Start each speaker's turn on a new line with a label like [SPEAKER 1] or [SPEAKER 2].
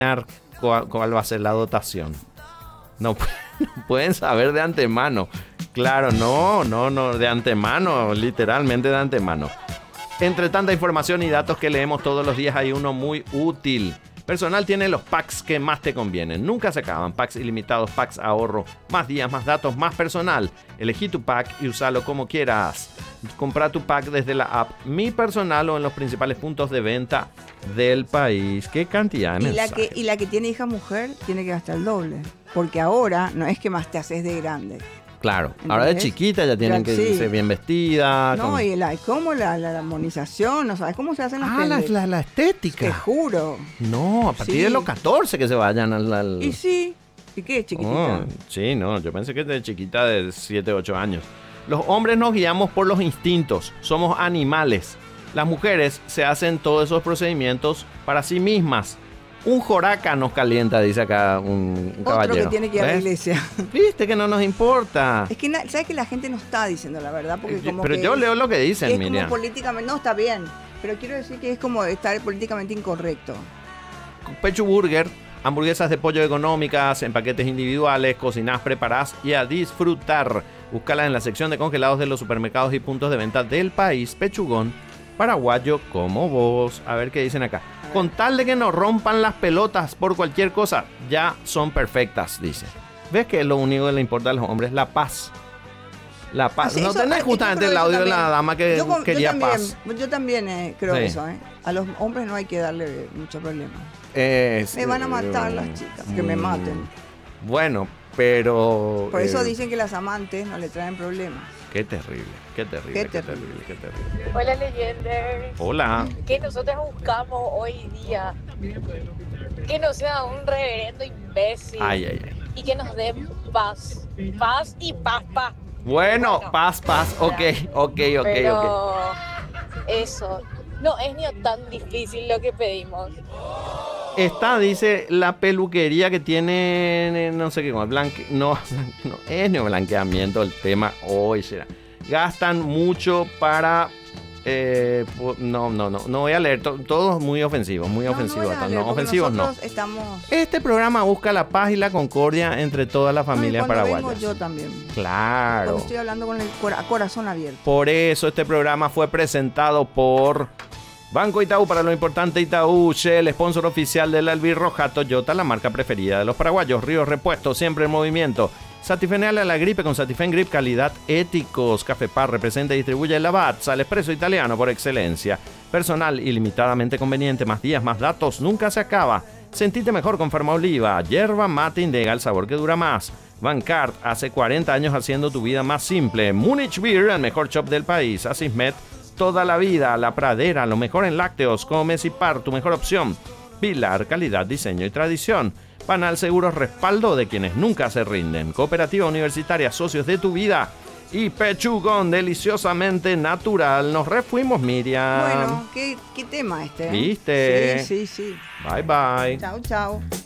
[SPEAKER 1] cuál va a ser la dotación. No, no pueden saber de antemano. Claro, no, de antemano, literalmente de antemano. Entre tanta información y datos que leemos todos los días hay uno muy útil. Personal tiene los packs que más te convienen. Nunca se acaban. Packs ilimitados, packs ahorro. Más días, más datos, más personal. Elegí tu pack y usalo como quieras. Compra tu pack desde la app Mi Personal o en los principales puntos de venta del país. ¿Qué cantidad de mensajes?
[SPEAKER 2] Y la que tiene hija mujer tiene que gastar el doble. Porque ahora no es que más te haces de grande.
[SPEAKER 1] Claro,
[SPEAKER 2] ¿entendés?
[SPEAKER 1] ahora de chiquita ya tienen que irse bien vestida.
[SPEAKER 2] No, y cómo la armonización, ¿no sabes cómo se hacen las
[SPEAKER 1] la estética.
[SPEAKER 2] Te juro.
[SPEAKER 1] No, a partir de los 14 que se vayan al...
[SPEAKER 2] Y sí, ¿y qué es chiquitita?
[SPEAKER 1] Sí, no, yo pensé que de chiquita de 7, 8 años. Los hombres nos guiamos por los instintos, somos animales. Las mujeres se hacen todos esos procedimientos para sí mismas. Un joraca nos calienta, dice acá un caballero.
[SPEAKER 2] Otro que tiene que ir a la iglesia.
[SPEAKER 1] Viste que no nos importa.
[SPEAKER 2] Es que, ¿sabes que la gente no está diciendo la verdad? Porque
[SPEAKER 1] pero yo leo lo que dicen, Miriam.
[SPEAKER 2] Como políticamente, no, está bien. Pero quiero decir que es como estar políticamente incorrecto.
[SPEAKER 1] Pechu Burger, hamburguesas de pollo económicas en paquetes individuales, cocinadas, preparadas y a disfrutar. Búscalas en la sección de congelados de los supermercados y puntos de venta del país. Pechugón, paraguayo como vos. A ver qué dicen acá. Con tal de que no rompan las pelotas por cualquier cosa, ya son perfectas, dice. ¿Ves que lo único que le importa a los hombres? La paz. La paz. No tenés justamente el audio de la dama que quería paz.
[SPEAKER 2] Yo también creo eso, ¿eh? A los hombres no hay que darle mucho problema. Me van a matar las chicas, que me maten.
[SPEAKER 1] Bueno, pero...
[SPEAKER 2] Por eso dicen que las amantes no le traen problemas.
[SPEAKER 1] Qué terrible, qué terrible, qué terrible, qué terrible.
[SPEAKER 3] Hola, Leyenders.
[SPEAKER 1] Hola.
[SPEAKER 3] Que nosotros buscamos hoy día que no sea un reverendo imbécil.
[SPEAKER 1] Ay.
[SPEAKER 3] Y que nos den paz. Paz y paz.
[SPEAKER 1] Bueno, paz. Ok.
[SPEAKER 3] Pero eso, no es ni tan difícil lo que pedimos.
[SPEAKER 1] Esta dice la peluquería que tiene, no sé qué, no es neoblanqueamiento el tema hoy será. Gastan mucho para, no voy a leer, todos muy ofensivos, ofensivos no. Este programa busca la paz y la concordia entre todas las familias paraguayas.
[SPEAKER 2] Vengo yo también.
[SPEAKER 1] Claro.
[SPEAKER 2] Cuando estoy hablando con el corazón abierto.
[SPEAKER 1] Por eso este programa fue presentado por Banco Itaú, para lo importante Itaú, Shell, sponsor oficial del Albirroja, Toyota, la marca preferida de los paraguayos, Ríos Repuestos, siempre en movimiento. Satifenale a la gripe con Satifen Grip, calidad éticos. Café Par representa y distribuye el Lavazza, el espresso italiano por excelencia. Personal ilimitadamente conveniente, más días, más datos, nunca se acaba. Sentite mejor con Farmaoliva, yerba mate Indega, el sabor que dura más. Bancard, hace 40 años haciendo tu vida más simple. Munich Beer, el mejor shop del país. Asismet, toda la vida. La Pradera, lo mejor en lácteos. Comes y Par, tu mejor opción. Pilar, calidad, diseño y tradición. Panal Seguros, respaldo de quienes nunca se rinden. Cooperativa Universitaria, socios de tu vida. Y Pechugón, deliciosamente natural. Nos refuimos, Miriam.
[SPEAKER 2] Bueno, qué tema este, ¿eh?
[SPEAKER 1] ¿Viste?
[SPEAKER 2] Sí.
[SPEAKER 1] Bye.
[SPEAKER 2] Chao.